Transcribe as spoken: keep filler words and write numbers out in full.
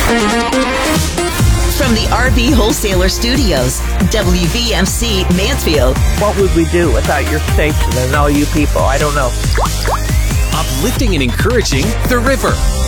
From the R V Wholesaler Studios, W V M C Mansfield. What would we do without your station and all you people? I don't know. Uplifting and encouraging the river.